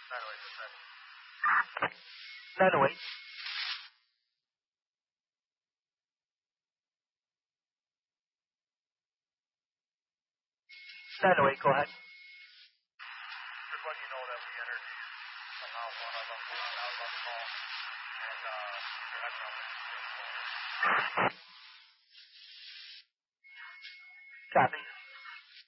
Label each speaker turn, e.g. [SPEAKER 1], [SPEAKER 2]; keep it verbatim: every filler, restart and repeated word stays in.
[SPEAKER 1] nine oh eight, just that.
[SPEAKER 2] nine oh eight. nine oh eight, go ahead.
[SPEAKER 1] Just let you know that we entered somehow one of them uh, out of the call, and uh, you're having our witness.
[SPEAKER 2] Copy.